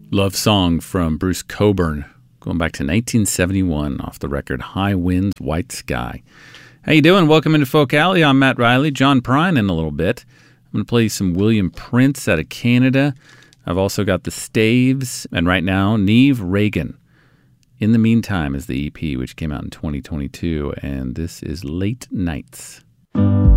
Love Song from Bruce Cockburn, going back to 1971 off the record High Winds, White Sky. How you doing? Welcome into Folk Alley. I'm Matt Riley. John Prine in a little bit. I'm going to play you some William Prince out of Canada. I've also got the Staves, and right now, Neve Reagan. In the Meantime is the EP, which came out in 2022, and this is Late Nights.